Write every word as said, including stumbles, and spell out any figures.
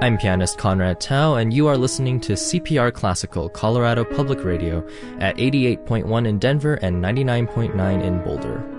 I'm pianist Conrad Tao, and you are listening to C P R Classical, Colorado Public Radio at eighty-eight point one in Denver and ninety-nine point nine in Boulder.